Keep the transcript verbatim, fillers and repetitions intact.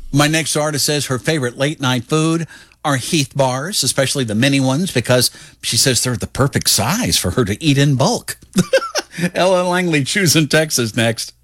My next artist says her favorite late night food are Heath bars, especially the mini ones, because she says they're the perfect size for her to eat in bulk. Ellen Langley, choosing Texas next.